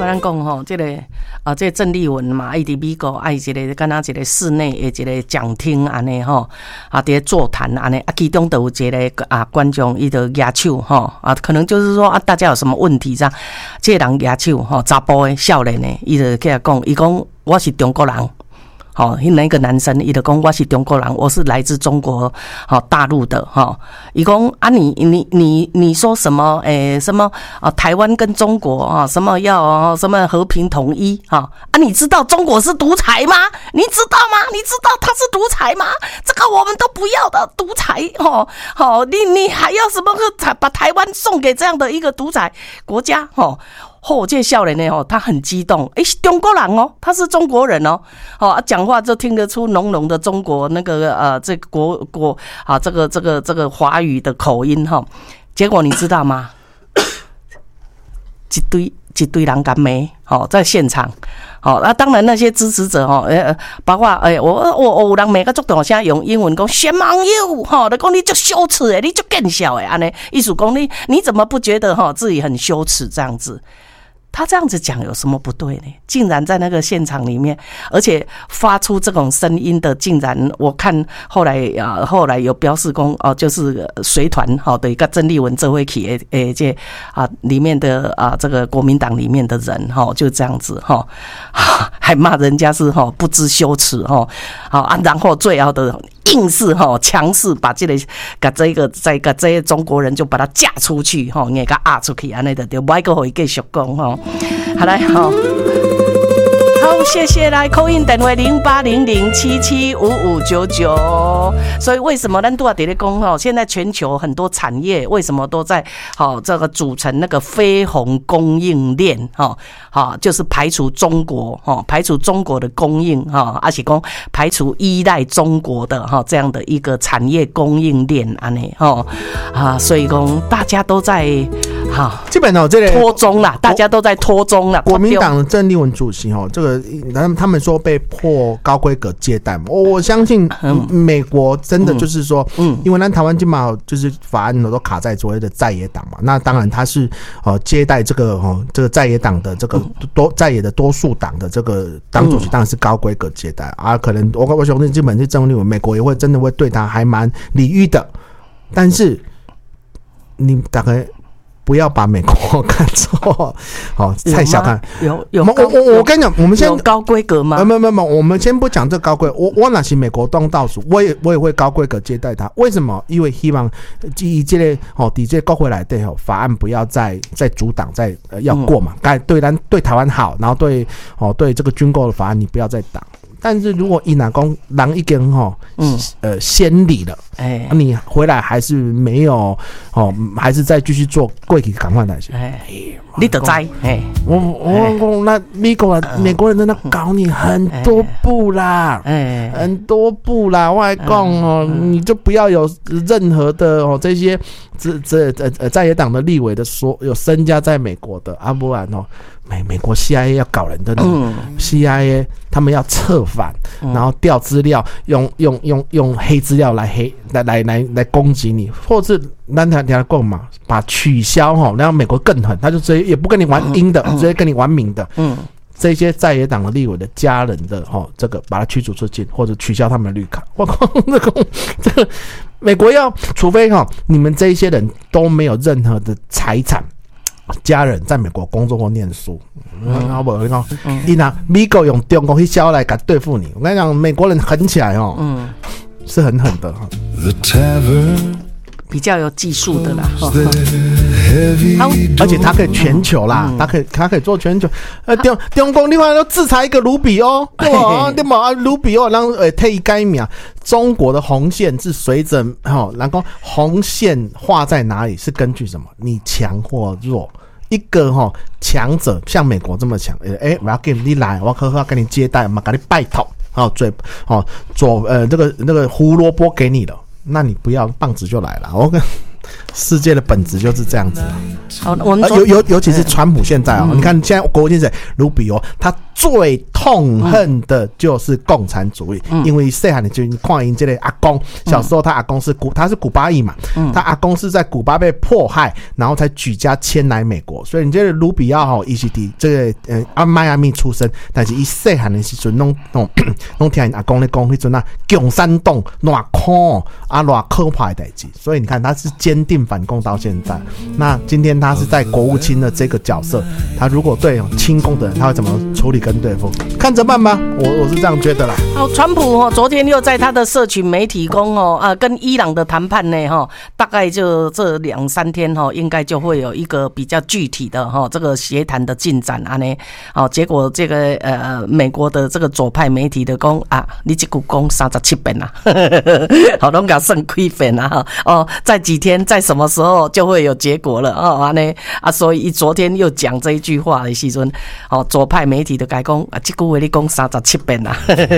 咱讲吼，这个这个郑丽文嘛，伊伫美国爱一个敢若一个室内的一个讲厅安尼吼，伫座谈安尼，其中都有一个观众伊就举手吼，可能就是说大家有什么问题这样，这个人举手吼，查甫的少年的，伊就起来讲，伊讲我是中国人。好，那个男生伊就讲我是中国人，我是来自中国大陆的哈。伊讲啊，你说什么？什么台湾跟中国什么要什么和平统一你知道中国是独裁吗？你知道吗？你知道他是独裁吗？这个我们都不要的独裁你还要什么把台湾送给这样的一个独裁国家这个少年呢他很激动，是中国人他是中国人讲话就听得出浓浓的中国那个这个这个华语的口音结果你知道吗？一堆人敢没在现场当然那些支持者包括我有人每个足大声用英文讲 shame on you 就讲你就羞耻的，你就更小的安尼，意思讲你怎么不觉得自己很羞耻这样子？他这样子讲有什么不对呢？竟然在那个现场里面，而且发出这种声音的，竟然我看后来有标示讲就是随团的一个郑丽文这会去这里面的这个国民党里面的人就这样子还骂人家是不知羞耻然后最后的硬是强势把这个中国人就把他嫁出去给他压出去安尼就不爱个回继续讲好来好，谢谢来 call in 电话0800775599。所以为什么咱都要在讲现在全球很多产业为什么都在这个组成那个非红供应链就是排除中国的供应而且讲排除依赖中国的这样的一个产业供应链安尼所以讲大家都在基本上这个拖中啦，大家都在拖中啦。 国民党的郑丽文主席这个他们说被迫高规格借贷嘛，我相信美国真的就是说因为台湾基本上就是法案都卡在所谓的在野党嘛，那当然他是接待这个在野党的这个在野的多数党的这个党主席当然是高规格借贷可能我相信基本是郑丽文美国也会真的会对他还蛮礼遇的，但是你大概不要把美国看错太小看。我跟你讲，我们先有高规格吗？ 没有，我们先不讲这高规格。我哪是美国当倒数，我也会高规格接待他。为什么？因为希望以这个底这国会来对法案不要再阻挡，再要过嘛。对台湾好，然后对这个军购的法案你不要再挡。但是如果伊若讲人已经先理了，你回来还是没有还是再继续做过去赶快来些， 你就知我那美国人在那搞你很多步啦，很多步啦，我还讲你就不要有任何的这些在野党的立委的有身家在美国的不然美国 CIA 要搞人的CIA 他们要策反然后调资料用黑资料来攻击你，或是咱听讲嘛，把取消然后美国更狠，他就直接也不跟你玩阴的直接跟你玩明的这些在野党的立委的家人的这个把他驱逐出境或者取消他们的绿卡。我靠，这个美国要除非你们这一些人都没有任何的财产家人在美国工作或念书，美国用中国去销来敢对付你，我跟你讲，美国人狠起来是很狠的比较有技术的啦而且他可以全球啦，他可以做全球中国另外都制裁一个卢比欧对吧？对吧？卢比欧让退改名，中国的红线是随着然后红线画在哪里是根据什么？你强或弱，一个强者像美国这么强，我要给你来，我要跟你接待，我给你拜托这个胡萝卜给你了，那你不要棒子就来了。我跟世界的本质就是这样子。 好，我们尤其是川普现在你看现在国务卿卢比欧，他最痛恨的就是共产主义，因为细汉的就看因这个阿公，小时候他阿公他是古巴裔嘛，他阿公是在古巴被迫害，然后才举家迁来美国，所以你这个卢比奥吼，伊是伫这个迈阿密出生，但是伊细汉的时阵拢听因阿公咧讲，迄阵啊共产党偌苦啊偌可怕的代志，所以你看他是坚定反共到现在。那今天他是在国务卿的这个角色，他如果对亲共的人，他会怎么处理跟对付？看着办吧，我是这样觉得啦。 好，川普昨天又在他的社群媒体讲跟伊朗的谈判呢大概就这2-3天应该就会有一个比较具体的这个协谈的进展啊呢。结果这个美国的这个左派媒体的讲你这句讲37遍啦，好拢甲算几遍啦在几天在什么时候就会有结果了安尼所以昨天又讲这一句话的时阵左派媒体的改讲这句话你讲37遍啦。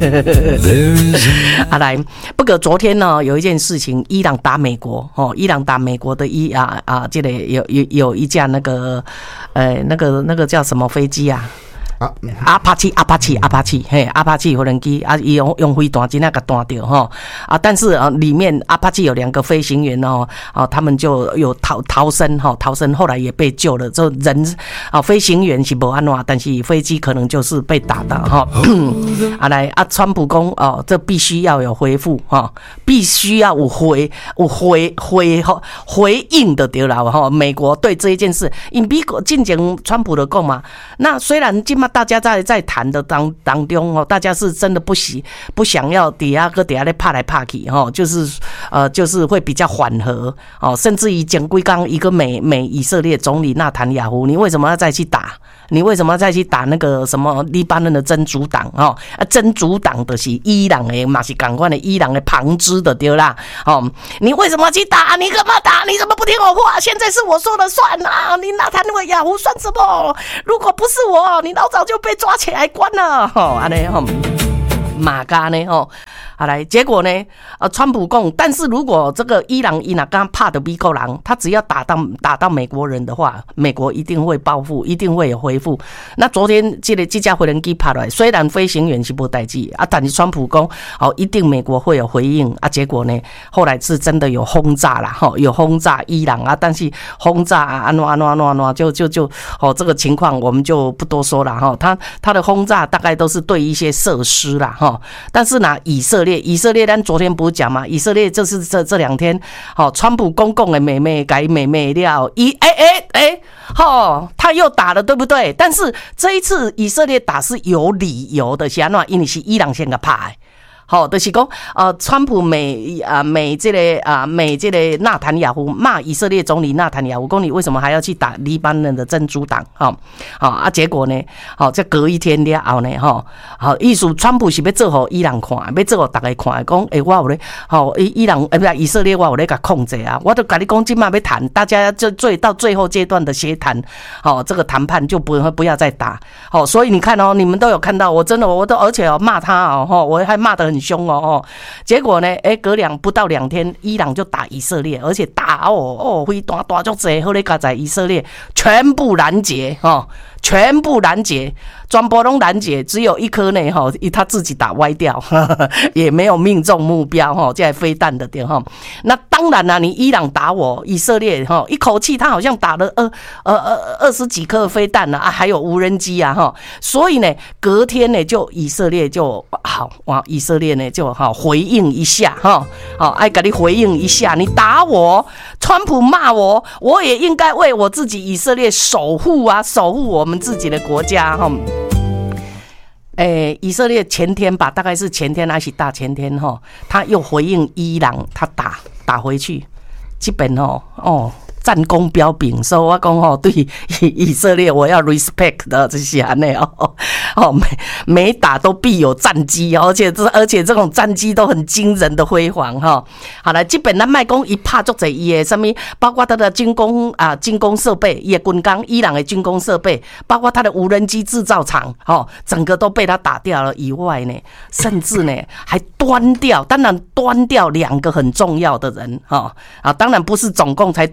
来，不过昨天呢有一件事情，伊朗打美国伊朗打美国的这个有一架那个叫什么飞机啊？阿帕奇嘿，阿帕奇无人机伊用飞弹真啊给弹掉但是里面阿帕奇有2个飞行员他们就有逃生后来也被救了，这人飞行员是没安怎，但是飞机可能就是被打的来川普讲这必须要有回复必须要有回应的对啦美国对这一件事，因美国进前川普的讲嘛，那虽然今大家在谈的当中大家是真的不想要底下咧拍来拍去就是会比较缓和甚至于前几天一个美以色列总理纳坦雅胡，你为什么要再去打？你为什么要再去打那个什么黎巴嫩的真主党真主党就是伊朗的嘛是同款的伊朗的旁支的对啦你为什么要去打？你干嘛打？你怎么不听我话？现在是我说了算啊！你纳坦雅胡算什么？如果不是我，你老早就被抓起来关了安尼马嘎呢来，结果呢川普讲，但是如果这个伊朗刚怕的美国人，他只要打到美国人的话，美国一定会报复，一定会有回复。那昨天这架飞人机拍来，虽然飞行员是没代志但是川普讲一定美国会有回应结果呢后来是真的有轰炸啦有轰炸伊朗但是轰炸安怎就这个情况我们就不多说了他的轰炸大概都是对一些设施啦但是呢以色列咱昨天不是讲嘛，以色列就是这2天川普公共的妹妹改妹妹了他又打了对不对？但是这一次以色列打是有理由的，是安怎？因为是伊朗先给拍的就是讲川普美这个纳坦雅胡骂以色列总理纳坦雅胡，讲你为什么还要去打黎巴嫩的真主党结果呢这隔一天了后呢意思川普是要做给伊朗看，要做给大家看讲我有咧伊朗以色列我有咧甲控制我就跟你讲今晚要谈，大家就到最后阶段的协谈这个谈判就不要再打所以你看你们都有看到我真的我都而且骂他我还骂得很凶结果呢隔不到2天伊朗就打以色列，而且打飞弹大足多，后来在以色列全部拦截全部拦截，全部都拦截，只有一颗呢他自己打歪掉也没有命中目标这飞弹的点那当然啦，你伊朗打我以色列一口气他好像打了20几颗飞弹还有无人机所以呢隔天呢就以色列就好以色列呢就回应一下爱给你回应一下，你打我川普骂我，我也应该为我自己以色列守护我们自己的国家以色列前天吧，大概是前天还是大前天他又回应伊朗，他打回去，基本战功彪炳，所以我讲对以色列我要 respect 的这些每打都必有战机而且这种战机都很惊人的辉煌好了，基本咱卖讲伊拍足侪伊的什么，包括他的军工设备，伊的军工，伊朗的军工设备，包括他的无人机制造厂整个都被他打掉了以外呢，甚至呢还端掉2个很重要的人当然不是总共才端掉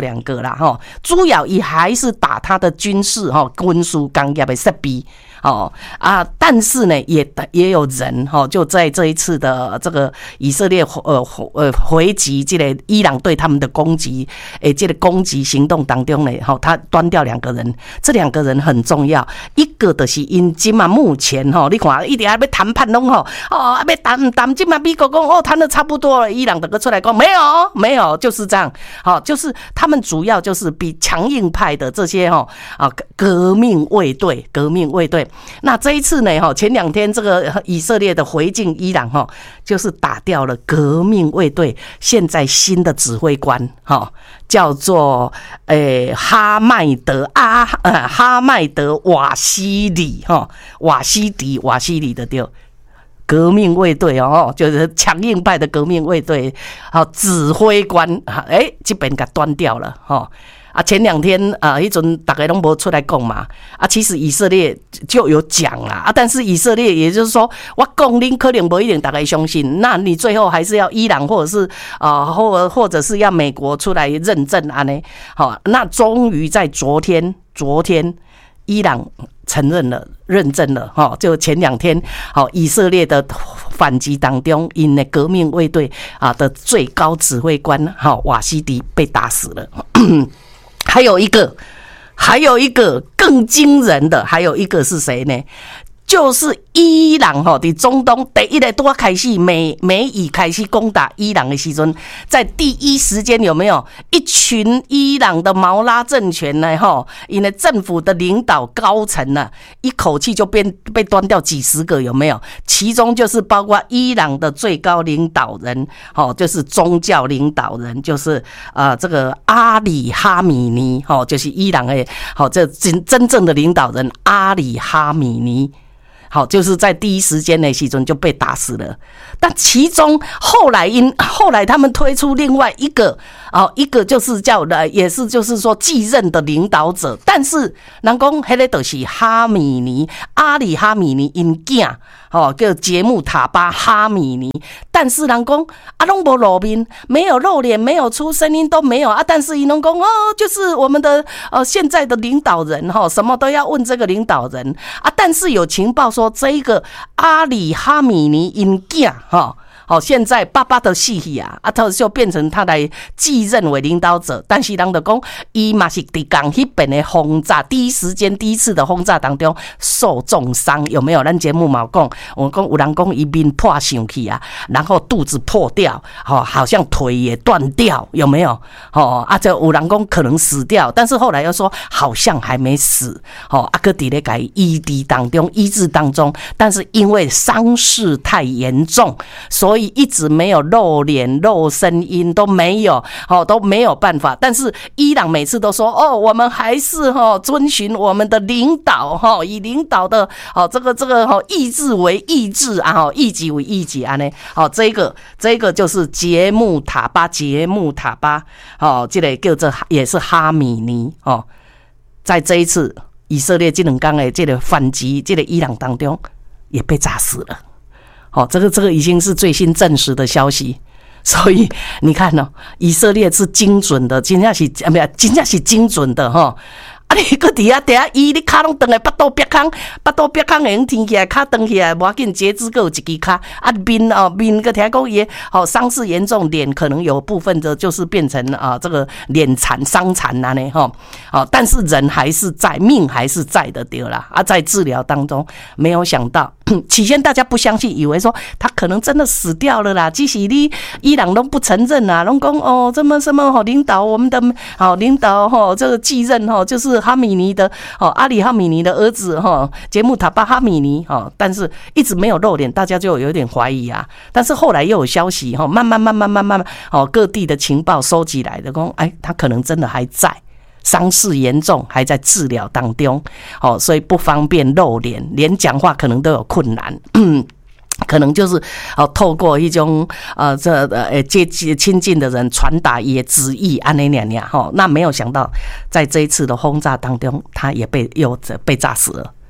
2个啦哈，主要伊还是打他的军事哈、军事工业的设备。但是呢，也有人就在这一次的这个以色列回击这个伊朗对他们的攻击，这个攻击行动当中呢，他端掉2个人，这2个人很重要，一个就是因今嘛目前你看一直还要谈判拢要谈今嘛美国讲谈的差不多了，伊朗整个出来讲没有，就是这样，就是他们主要就是比强硬派的这些革命卫队。那这一次呢，前2天这个以色列的回敬伊朗，就是打掉了革命卫队现在新的指挥官，叫做哈麦德瓦西里，瓦西里的对。革命卫队就是强硬派的革命卫队，指挥官，这边给端掉了，前2天迄阵大家都没出来讲嘛，其实以色列就有讲啦，但是以色列也就是说，我讲恁可能不一定大家相信，那你最后还是要伊朗或者是或者是要美国出来认证安尼，那终于在昨天伊朗承认了、认证了，就前2天，以色列的反击当中，因的革命卫队的最高指挥官瓦西迪被打死了。还有一个更惊人的，还有一个是谁呢？就是伊朗在中东第一个多开始美以开始攻打伊朗的时阵，在第一时间有没有一群伊朗的毛拉政权呢？因为政府的领导高层呢，一口气就被端掉几十个，有没有？其中就是包括伊朗的最高领导人，就是宗教领导人，就是这个阿里哈米尼，就是伊朗的这真正的领导人阿里哈米尼。就是在第一时间的时阵就被打死了。但其中后来他们推出另外一个就是也是就是说继任的领导者，但是人讲那个就是阿里哈米尼因囝叫节目塔巴哈米尼，但是人讲拢没露面，没有露脸，没有出声音都没有但是伊拢讲就是我们的现在的领导人什么都要问这个领导人但是有情报说这一个阿里哈米尼因囝现在爸爸的死去他就变成他来继任为领导者，但是人就讲伊嘛是在刚那边的轰炸，第一时间第一次的轰炸当中受重伤，有没有？咱节目嘛讲，我讲有人讲伊面破上去然后肚子破掉，好像腿也断掉，有没有？这有人讲可能死掉，但是后来又说好像还没死，搁伫咧给医治当中，但是因为伤势太严重，所以一直没有露脸、露声音都没有，都没有办法。但是伊朗每次都说我们还是遵循我们的领导以领导的这个意志为意志意己为意己安尼这个就是节目塔巴这个叫做也是哈米尼在这一次以色列这2天的这个反击这个伊朗当中也被炸死了。这个已经是最新证实的消息，所以你看以色列是精准的，真的是精准的你搁伫遐伊你脚拢长来，巴肚憋空会用挺起来，脚长起来，无要紧，截肢搁有一支脚面搁听讲伊伤势严重，脸可能有部分的就是变成这个脸残伤残但是人还是在，命还是在的对啦在治疗当中，没有想到起先大家不相信，以为说他可能真的死掉了啦，即使你伊朗都不承认啦，拢讲这么什么领导我们的领导这个继任就是哈米尼的阿里哈米尼的儿子节目塔巴哈米尼但是一直没有露脸，大家就有点怀疑但是后来又有消息慢慢各地的情报收集来的，说他可能真的还在，伤势严重，还在治疗当中所以不方便露脸，连讲话可能都有困难可能就是透过一种亲近的人传达也旨意安尼那没有想到在这一次的轰炸当中，他也被炸死了，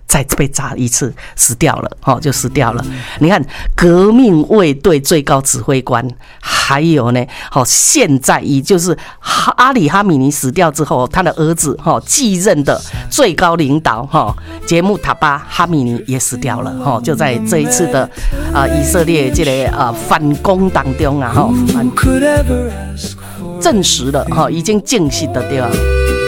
再被炸一次，死掉了，就死掉了。你看，革命卫队最高指挥官，还有呢，现在也就是阿里哈米尼死掉之后，他的儿子继任的最高领导杰穆塔巴哈米尼也死掉了，就在这一次的以色列这个反攻当中啊，证实了已经证实的对吧？